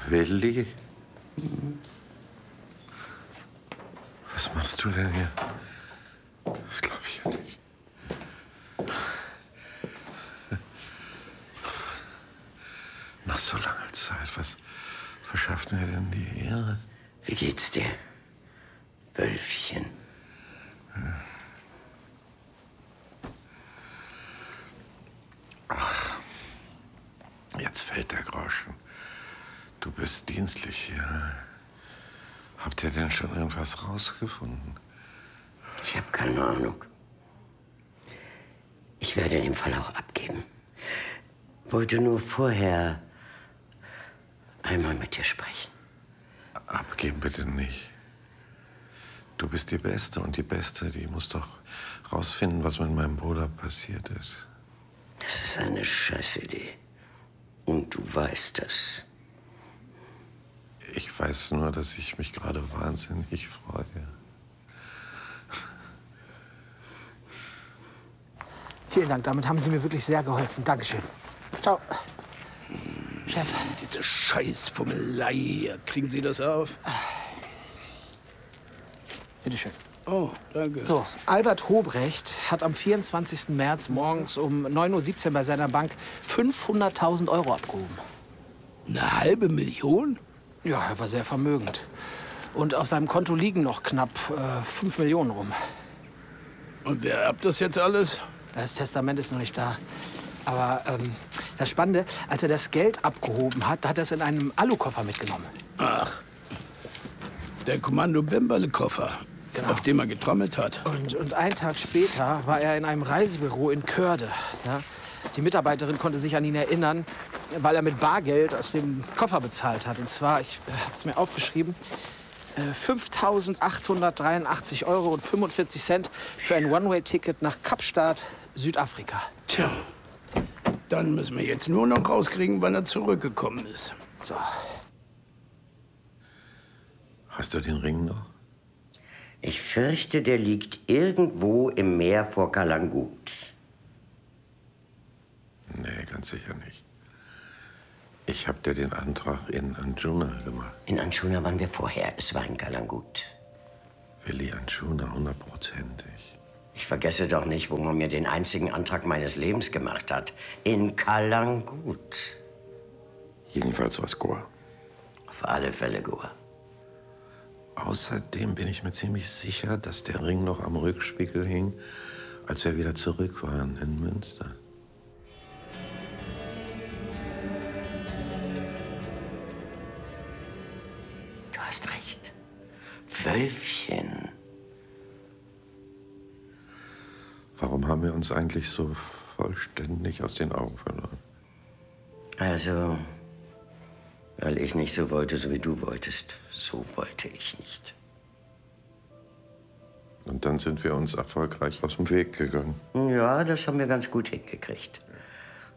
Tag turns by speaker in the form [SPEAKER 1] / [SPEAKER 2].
[SPEAKER 1] Willi? Was machst du denn hier? Das glaube ich ja nicht. Nach so langer Zeit, was verschafft mir denn die Ehre?
[SPEAKER 2] Wie geht's dir, Wölfchen?
[SPEAKER 1] Ach, jetzt fällt der Groschen. Du bist dienstlich hier. Habt ihr denn schon irgendwas rausgefunden?
[SPEAKER 2] Ich habe keine Ahnung. Ich werde den Fall auch abgeben. Wollte nur vorher einmal mit dir sprechen.
[SPEAKER 1] Abgeben bitte nicht. Du bist die Beste und die Beste, die muss doch rausfinden, was mit meinem Bruder passiert ist.
[SPEAKER 2] Das ist eine Scheißidee. Und du weißt das.
[SPEAKER 1] Ich weiß nur, dass ich mich gerade wahnsinnig freue.
[SPEAKER 3] Vielen Dank, damit haben Sie mir wirklich sehr geholfen. Dankeschön. Ciao. Chef.
[SPEAKER 4] Diese Scheißfummelei hier. Kriegen Sie das auf?
[SPEAKER 3] Bitteschön.
[SPEAKER 4] Oh, danke.
[SPEAKER 3] So, Albert Hobrecht hat am 24. März morgens um 9:17 Uhr bei seiner Bank 500.000 Euro abgehoben.
[SPEAKER 4] Eine halbe Million?
[SPEAKER 3] Ja, er war sehr vermögend. Und auf seinem Konto liegen noch knapp 5 Millionen rum.
[SPEAKER 4] Und wer erbt das jetzt alles?
[SPEAKER 3] Das Testament ist noch nicht da. Aber das Spannende, als er das Geld abgehoben hat, hat er es in einem Alukoffer mitgenommen.
[SPEAKER 4] Ach, der Kommando-Bimberle-Koffer,
[SPEAKER 3] Genau.
[SPEAKER 4] auf dem er getrommelt hat.
[SPEAKER 3] Und einen Tag später war er in einem Reisebüro in Körde. Ja? Die Mitarbeiterin konnte sich an ihn erinnern, weil er mit Bargeld aus dem Koffer bezahlt hat. Und zwar, ich habe es mir aufgeschrieben, 5.883,45 Euro für ein One-Way-Ticket nach Kapstadt, Südafrika.
[SPEAKER 4] Tja, dann müssen wir jetzt nur noch rauskriegen, wann er zurückgekommen ist.
[SPEAKER 3] So.
[SPEAKER 1] Hast du den Ring noch?
[SPEAKER 2] Ich fürchte, der liegt irgendwo im Meer vor Kalangut.
[SPEAKER 1] Nee, ganz sicher nicht. Ich hab dir den Antrag in Anjuna gemacht.
[SPEAKER 2] In Anjuna waren wir vorher. Es war in Kalangut.
[SPEAKER 1] Willi Anjuna, 100%ig.
[SPEAKER 2] Ich vergesse doch nicht, wo man mir den einzigen Antrag meines Lebens gemacht hat. In Kalangut.
[SPEAKER 1] Jedenfalls was Goa.
[SPEAKER 2] Auf alle Fälle Goa.
[SPEAKER 1] Außerdem bin ich mir ziemlich sicher, dass der Ring noch am Rückspiegel hing, als wir wieder zurück waren in Münster.
[SPEAKER 2] Du hast recht. Wölfchen.
[SPEAKER 1] Warum haben wir uns eigentlich so vollständig aus den Augen verloren?
[SPEAKER 2] Also, weil ich nicht so wollte, so wie du wolltest. So wollte ich nicht.
[SPEAKER 1] Und dann sind wir uns erfolgreich aus dem Weg gegangen.
[SPEAKER 2] Ja, das haben wir ganz gut hingekriegt.